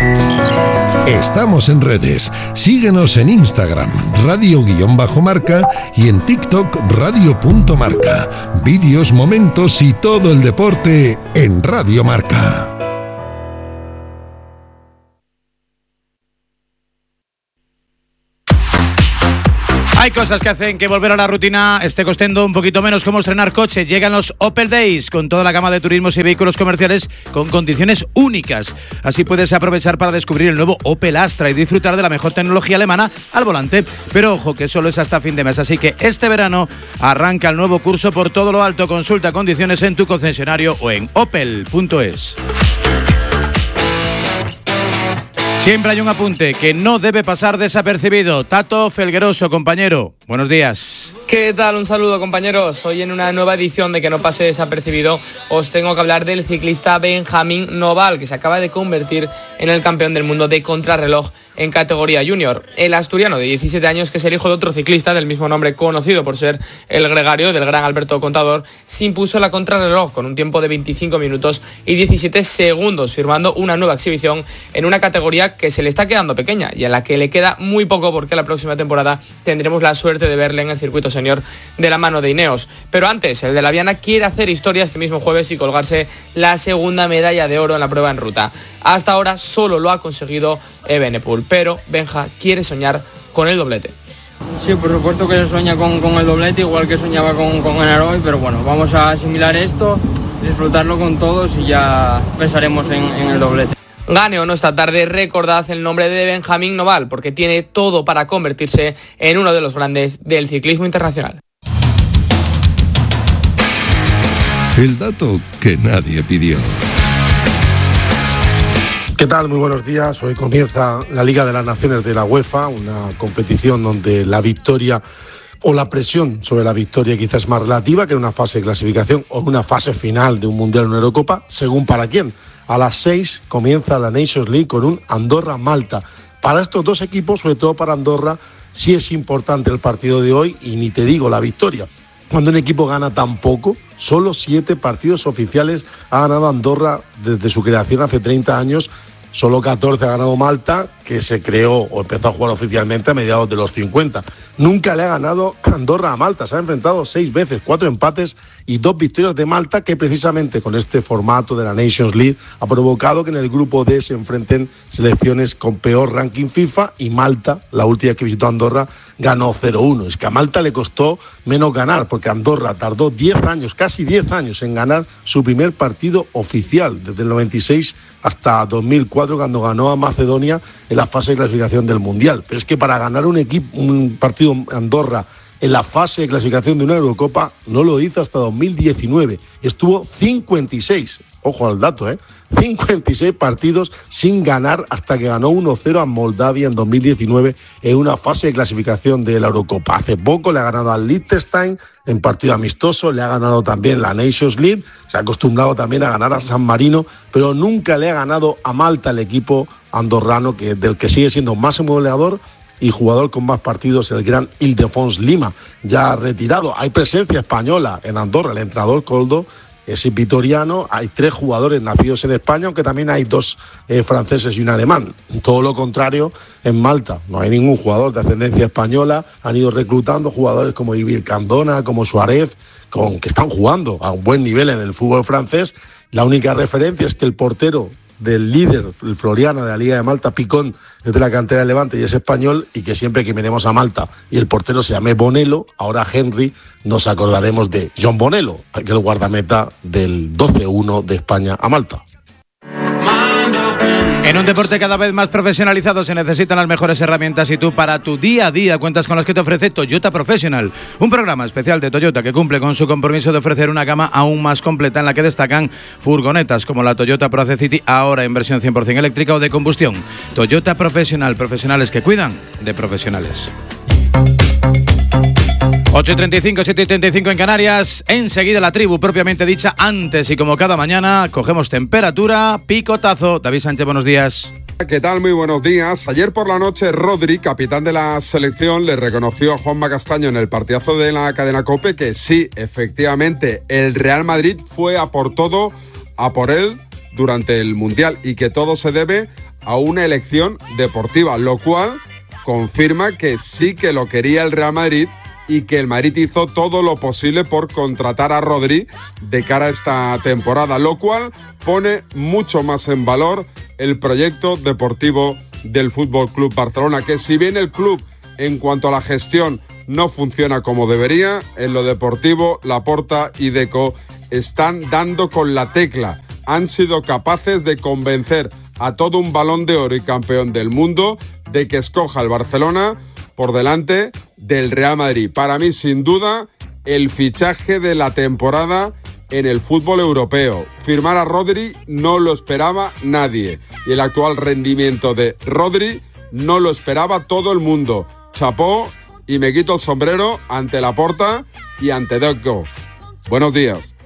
Estamos en redes. Síguenos en Instagram, radio_marca, y en TikTok, radio.marca. Vídeos, momentos y todo el deporte en Radio Marca. Hay cosas que hacen que volver a la rutina esté costando un poquito menos, como estrenar coche. Llegan los Opel Days con toda la gama de turismos y vehículos comerciales con condiciones únicas. Así puedes aprovechar para descubrir el nuevo Opel Astra y disfrutar de la mejor tecnología alemana al volante. Pero ojo, que solo es hasta fin de mes, así que este verano arranca el nuevo curso por todo lo alto. Consulta condiciones en tu concesionario o en opel.es. Siempre hay un apunte que no debe pasar desapercibido. Tato Felgueroso, compañero, buenos días. ¿Qué tal? Un saludo, compañeros. Hoy en una nueva edición de Que no pase desapercibido os tengo que hablar del ciclista Benjamín Noval, que se acaba de convertir en el campeón del mundo de contrarreloj en categoría junior. El asturiano de 17 años, que es el hijo de otro ciclista del mismo nombre, conocido por ser el gregario del gran Alberto Contador, se impuso la contrarreloj con un tiempo de 25 minutos y 17 segundos, firmando una nueva exhibición en una categoría que se le está quedando pequeña y a la que le queda muy poco, porque la próxima temporada tendremos la suerte de verle en el circuito senior de la mano de Ineos. Pero antes, el de la Viana quiere hacer historia este mismo jueves y colgarse la segunda medalla de oro en la prueba en ruta. Hasta ahora solo lo ha conseguido Evenepoel, pero Benja quiere soñar con el doblete. Sí, por supuesto que se sueña con el doblete, igual que soñaba con ganar hoy, pero bueno, vamos a asimilar esto, disfrutarlo con todos y ya pensaremos en el doblete. Gane o no esta tarde, recordad el nombre de Benjamín Noval, porque tiene todo para convertirse en uno de los grandes del ciclismo internacional. El dato que nadie pidió. ¿Qué tal? Muy buenos días. Hoy comienza la Liga de las Naciones de la UEFA, una competición donde la victoria o la presión sobre la victoria quizás es más relativa que en una fase de clasificación o en una fase final de un Mundial o una Eurocopa, según para quién. A las 6 comienza la Nations League con un Andorra-Malta. Para estos dos equipos, sobre todo para Andorra, sí es importante el partido de hoy y ni te digo la victoria. Cuando un equipo gana tan poco, solo 7 partidos oficiales ha ganado Andorra desde su creación hace 30 años. Solo 14 ha ganado Malta, que se creó o empezó a jugar oficialmente a mediados de los 50. Nunca le ha ganado Andorra a Malta. Se ha enfrentado 6 veces, 4 empates y 2 victorias de Malta, que precisamente con este formato de la Nations League ha provocado que en el grupo D se enfrenten selecciones con peor ranking FIFA, y Malta, la última que visitó Andorra, ganó 0-1. Es que a Malta le costó menos ganar, porque Andorra tardó 10 años, casi 10 años en ganar su primer partido oficial, desde el 96 hasta 2004, cuando ganó a Macedonia en la fase de clasificación del Mundial. Pero es que para ganar un partido Andorra en la fase de clasificación de una Eurocopa no lo hizo hasta 2019. Estuvo 56, ojo al dato, 56 partidos sin ganar hasta que ganó 1-0 a Moldavia en 2019 en una fase de clasificación de la Eurocopa. Hace poco le ha ganado al Liechtenstein en partido amistoso, le ha ganado también la Nations League, se ha acostumbrado también a ganar a San Marino, pero nunca le ha ganado a Malta, el equipo andorrano, del que sigue siendo máximo goleador y jugador con más partidos, el gran Ildefons Lima, ya retirado. Hay presencia española en Andorra, el entrenador Koldo es vitoriano, hay 3 jugadores nacidos en España, aunque también hay 2 franceses y un alemán. Todo lo contrario en Malta, no hay ningún jugador de ascendencia española, han ido reclutando jugadores como Ibir Candona, como Suárez, que están jugando a un buen nivel en el fútbol francés. La única referencia es que el portero del líder, el Floriana de la Liga de Malta, Picón, es de la cantera de Levante y es español, y que siempre que miremos a Malta y el portero se llame Bonello, ahora Henry, nos acordaremos de John Bonello, aquel guardameta del 12-1 de España a Malta. En un deporte cada vez más profesionalizado se necesitan las mejores herramientas, y tú para tu día a día cuentas con las que te ofrece Toyota Professional, un programa especial de Toyota que cumple con su compromiso de ofrecer una gama aún más completa, en la que destacan furgonetas como la Toyota Proce City, ahora en versión 100% eléctrica o de combustión. Toyota Professional, profesionales que cuidan de profesionales. 8:35, 7:35 en Canarias. Enseguida la tribu propiamente dicha. Antes, y como cada mañana, cogemos temperatura, picotazo. David Sánchez, buenos días. ¿Qué tal? Muy buenos días. Ayer por la noche, Rodri, capitán de la selección, le reconoció a Juanma Castaño en el partidazo de la cadena COPE que sí, efectivamente, el Real Madrid fue a por todo, a por él, durante el Mundial, y que todo se debe a una elección deportiva, lo cual confirma que sí que lo quería el Real Madrid y que el Madrid hizo todo lo posible por contratar a Rodri de cara a esta temporada, lo cual pone mucho más en valor el proyecto deportivo del Fútbol Club Barcelona, que si bien el club en cuanto a la gestión no funciona como debería, en lo deportivo Laporta y Deco están dando con la tecla. Han sido capaces de convencer a todo un Balón de Oro y campeón del mundo de que escoja el Barcelona por delante del Real Madrid. Para mí, sin duda, el fichaje de la temporada en el fútbol europeo. Firmar a Rodri no lo esperaba nadie. Y el actual rendimiento de Rodri no lo esperaba todo el mundo. Chapó, y me quito el sombrero ante Laporta y ante Deco. Buenos días.